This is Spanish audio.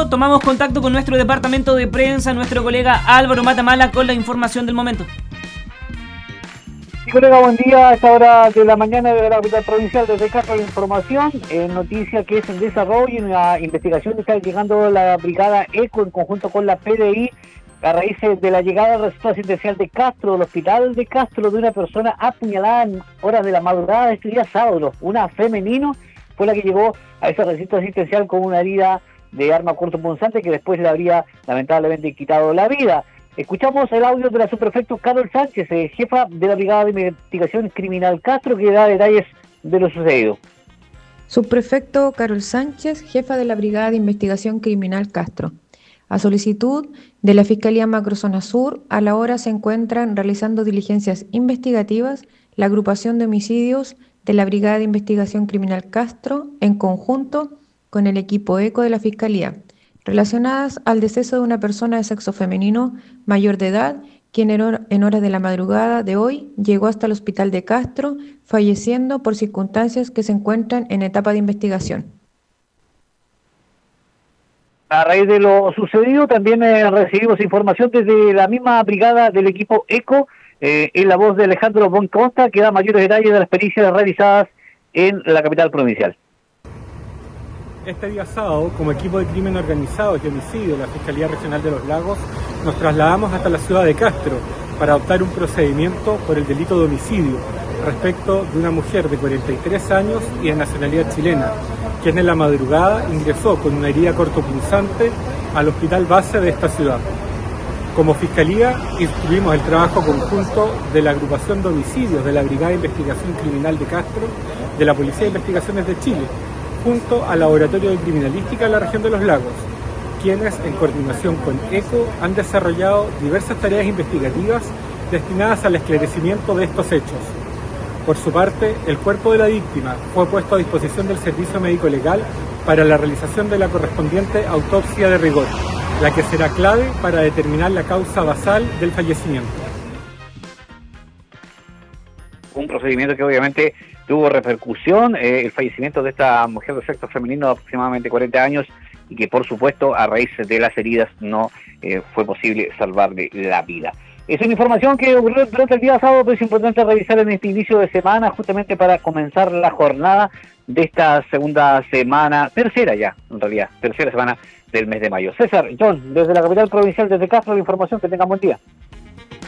eso tomamos contacto con nuestro departamento de prensa, nuestro colega Álvaro Matamala, con la información del momento. Sí, colega, buen día. A esta hora de la mañana de la capital provincial, desde Castro, la información, noticia que es en desarrollo y una investigación que está llegando la brigada ECO en conjunto con la PDI a raíz de la llegada del recinto asistencial de Castro, del hospital de Castro, de una persona apuñalada en horas de la madrugada de este día sábado. Una femenino fue la que llegó a ese recinto asistencial con una herida de arma cortopunzante que después le habría lamentablemente quitado la vida. Escuchamos el audio de la subprefecto Carol Sánchez, jefa de la Brigada de Investigación Criminal Castro, que da detalles de lo sucedido. Subprefecto Carol Sánchez, jefa de la Brigada de Investigación Criminal Castro. A solicitud de la Fiscalía Macrozona Sur, a la hora se encuentran realizando diligencias investigativas la agrupación de homicidios de la Brigada de Investigación Criminal Castro en conjunto con el equipo ECO de la Fiscalía, relacionadas al deceso de una persona de sexo femenino mayor de edad, quien en horas de la madrugada de hoy llegó hasta el hospital de Castro, falleciendo por circunstancias que se encuentran en etapa de investigación. A raíz de lo sucedido, también recibimos información desde la misma brigada del equipo ECO, en la voz de Alejandro Boncosta, que da mayores detalles de las pericias realizadas en la capital provincial. Este día sábado, como equipo de crimen organizado y homicidio de la Fiscalía Regional de los Lagos, nos trasladamos hasta la ciudad de Castro para adoptar un procedimiento por el delito de homicidio respecto de una mujer de 43 años y de nacionalidad chilena, quien en la madrugada ingresó con una herida cortopunzante al hospital base de esta ciudad. Como Fiscalía, instruimos el trabajo conjunto de la agrupación de homicidios de la Brigada de Investigación Criminal de Castro, de la Policía de Investigaciones de Chile, junto al Laboratorio de Criminalística de la región de los Lagos, quienes, en coordinación con ECO, han desarrollado diversas tareas investigativas destinadas al esclarecimiento de estos hechos. Por su parte, el cuerpo de la víctima fue puesto a disposición del Servicio Médico Legal para la realización de la correspondiente autopsia de rigor, la que será clave para determinar la causa basal del fallecimiento. Un procedimiento que obviamente tuvo repercusión, el fallecimiento de esta mujer de sexo femenino de aproximadamente 40 años y que por supuesto a raíz de las heridas no fue posible salvarle la vida. Es una información que ocurrió durante el día sábado, pero es importante revisar en este inicio de semana justamente para comenzar la jornada de esta segunda semana, tercera semana del mes de mayo. César, John, desde la capital provincial, desde Castro, la información, que tengan buen día.